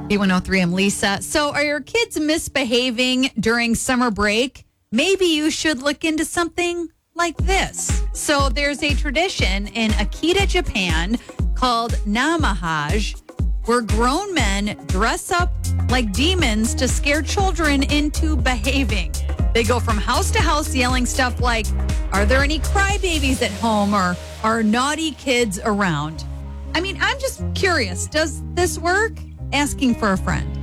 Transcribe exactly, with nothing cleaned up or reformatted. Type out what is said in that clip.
B one oh three, I'm Lisa. So are your kids misbehaving during summer break? Maybe you should look into something like this. So there's a tradition in Akita, Japan called Namahage, where grown men dress up like demons to scare children into behaving. They go from house to house yelling stuff like, "Are there any crybabies at home?" or "Are naughty kids around?" I mean, I'm just curious. Does this work? Asking for a friend.